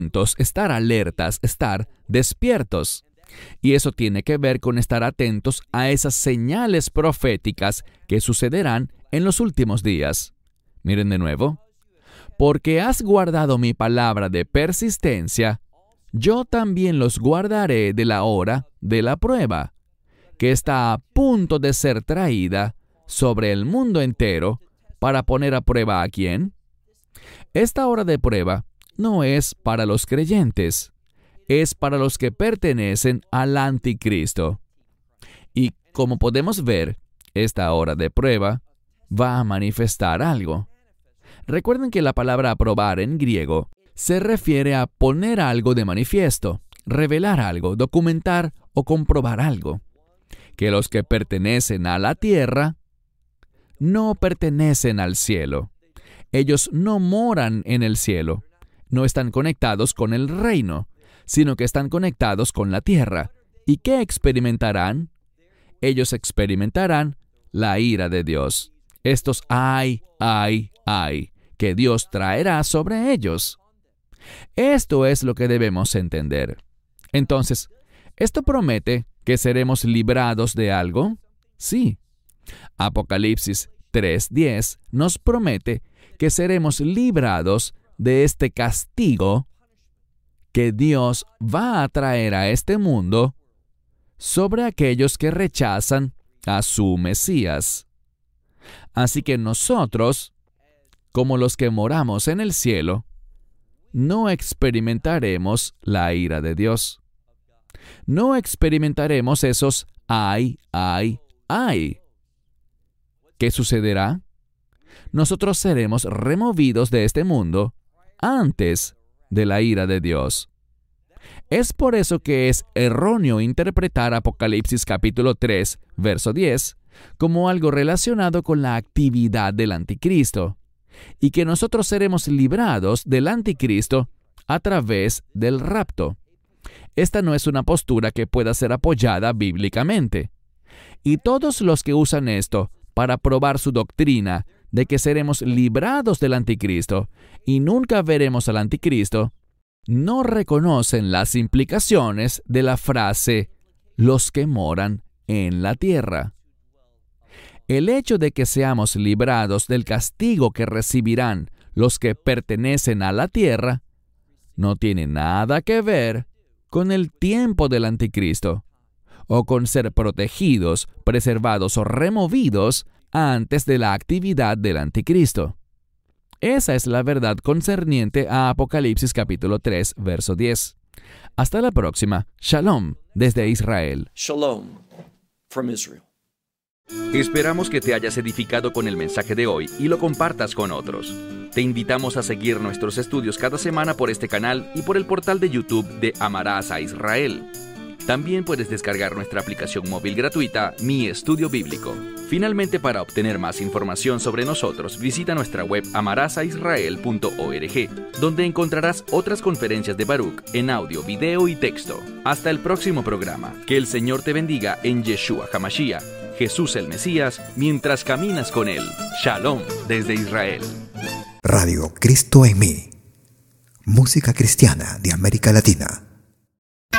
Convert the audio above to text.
estar alertas, estar despiertos. Y eso tiene que ver con estar atentos a esas señales proféticas que sucederán en los últimos días. Miren de nuevo. Porque has guardado mi palabra de persistencia, yo también los guardaré de la hora de la prueba, que está a punto de ser traída sobre el mundo entero para poner a prueba ¿a quién? Esta hora de prueba no es para los creyentes, es para los que pertenecen al anticristo. Y como podemos ver, esta hora de prueba va a manifestar algo. Recuerden que la palabra probar en griego se refiere a poner algo de manifiesto, revelar algo, documentar o comprobar algo. Que los que pertenecen a la tierra no pertenecen al cielo. Ellos no moran en el cielo, no están conectados con el reino, sino que están conectados con la tierra. ¿Y qué experimentarán? Ellos experimentarán la ira de Dios. Estos ay, que Dios traerá sobre ellos. Esto es lo que debemos entender. Entonces, ¿esto promete que seremos librados de algo? Sí. Apocalipsis 3:10 nos promete que seremos librados de este castigo que Dios va a traer a este mundo sobre aquellos que rechazan a su Mesías. Así que nosotros, como los que moramos en el cielo, no experimentaremos la ira de Dios. No experimentaremos esos ay. ¿Qué sucederá? Nosotros seremos removidos de este mundo antes de la ira de Dios. Es por eso que es erróneo interpretar Apocalipsis capítulo 3, verso 10, como algo relacionado con la actividad del anticristo, y que nosotros seremos librados del anticristo a través del rapto. Esta no es una postura que pueda ser apoyada bíblicamente. Y todos los que usan esto para probar su doctrina de que seremos librados del anticristo y nunca veremos al anticristo, no reconocen las implicaciones de la frase «los que moran en la tierra». El hecho de que seamos librados del castigo que recibirán los que pertenecen a la tierra no tiene nada que ver con el tiempo del anticristo o con ser protegidos, preservados o removidos antes de la actividad del anticristo. Esa es la verdad concerniente a Apocalipsis capítulo 3, verso 10. Hasta la próxima. Shalom desde Israel. Shalom from Israel. Esperamos que te hayas edificado con el mensaje de hoy y lo compartas con otros. Te invitamos a seguir nuestros estudios cada semana por este canal y por el portal de YouTube de Amarás a Israel. También puedes descargar nuestra aplicación móvil gratuita, Mi Estudio Bíblico. Finalmente, para obtener más información sobre nosotros, visita nuestra web amarasaisrael.org, donde encontrarás otras conferencias de Baruch en audio, video y texto. Hasta el próximo programa. Que el Señor te bendiga en Yeshua HaMashiach, Jesús el Mesías, mientras caminas con Él. Shalom desde Israel. Radio Cristo en mí. Música cristiana de América Latina.